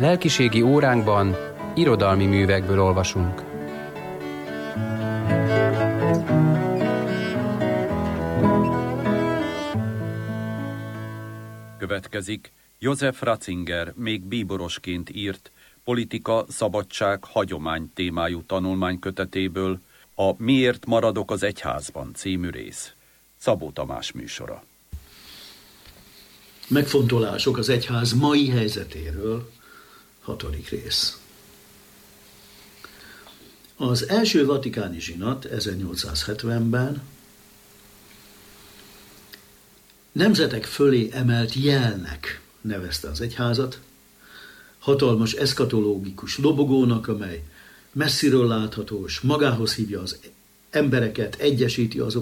Lelkiségi óránkban irodalmi művekből olvasunk. Következik József Ratzinger még bíborosként írt Politika, szabadság, hagyomány témájú tanulmánykötetéből a Miért maradok az egyházban című rész. Szabó Tamás műsora. Megfontolások az egyház mai helyzetéről, 6. rész. Az első vatikáni zsinat 1870-ben nemzetek fölé emelt jelnek nevezte az egyházat, hatalmas eszkatológikus lobogónak, amely messziről látható, és magához hívja az embereket, egyesíti